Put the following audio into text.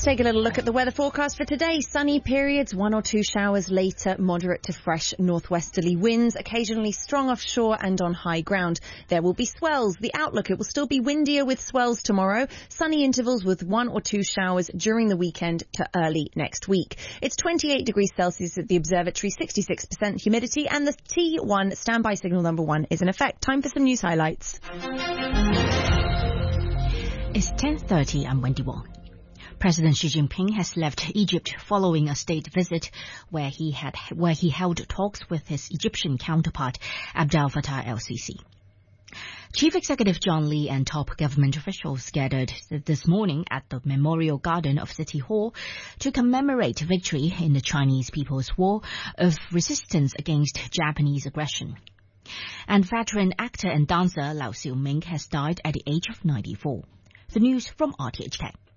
Let's take a little look at the weather forecast for today. Sunny periods, 1 or 2 showers later, moderate to fresh northwesterly winds, occasionally strong offshore and on high ground. There will be swells. The outlook, it will still be windier with swells tomorrow. Sunny intervals with 1 or 2 showers during the weekend to early next week. It's 28 degrees Celsius at the observatory, 66% humidity, and the T1 standby signal number 1 is in effect. Time for some news highlights. It's 10:30. I'm Wendy Wong. President Xi Jinping has left Egypt following a state visit where he held talks with his Egyptian counterpart, Abdel Fattah el-Sisi. Chief Executive John Lee and top government officials gathered this morning at the Memorial Garden of City Hall to commemorate victory in the Chinese People's War of resistance against Japanese aggression. And veteran actor and dancer Lau Siu-ming has died at the age of 94. The news from RTHK.